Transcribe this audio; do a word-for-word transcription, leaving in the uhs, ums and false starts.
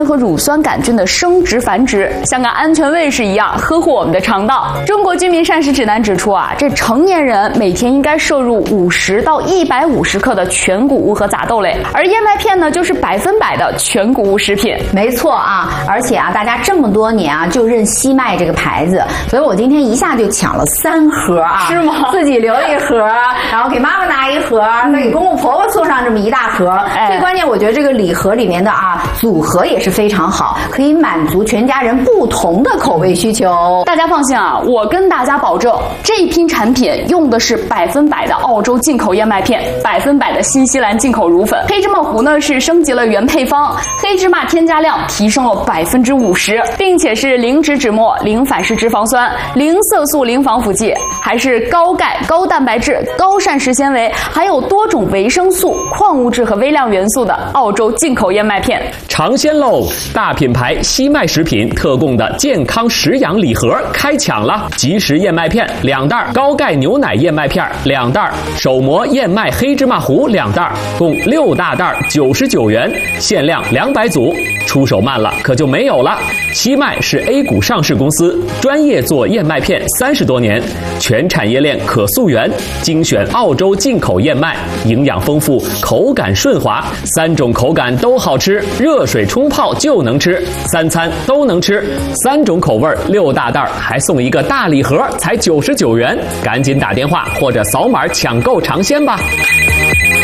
和乳酸杆菌的生殖繁殖，像个安全卫士一样呵护我们的肠道。中国居民膳食指南指出啊，这成年人每天应该摄入五十到一百五十克的全谷物和杂豆类，而燕麦片呢就是百分百的全谷物食品。 没错啊，而且啊，大家这么多年啊就认西麦这个牌子，所以我今天一下就抢了三盒啊， 是吗？ 自己留一盒，然后给妈妈拿一盒，再给公公婆婆送上这么一大盒。 哎、 最关键，我觉得这个礼盒里面的啊组合也是非常好，可以满足全家人不同的口味需求。 大家放心啊，我跟大家保证，这一批产品用的是百分百的澳洲进口燕麦片，百分百的新西兰进口乳粉。黑芝麻糊呢是升级了原配方，黑芝麻添加量提升了百分之五十，并且是零脂脂末、零反式脂肪酸、零色素、零防腐剂，还是高钙、高蛋白质、高膳食纤维，还有多种维生素、矿物质和微量元素的澳洲进口燕麦片。 尝鲜喽！大品牌西麦食品特供的健康食养礼盒开抢了，即食燕麦片两袋，高钙牛奶燕麦片两袋，手磨燕麦黑芝麻糊两袋，共六大袋，九十九元，限量两百组。出手慢了可就没有了。西麦是 A 股上市公司，专业做燕麦片三十多年，全产业链可溯源，精选澳洲进口燕麦，营养丰富，口感顺滑，三种口感都好吃，热水冲泡就能吃，三餐都能吃，三种口味六大袋，还送一个大礼盒，才九十九元，赶紧打电话或者扫码抢购尝鲜吧。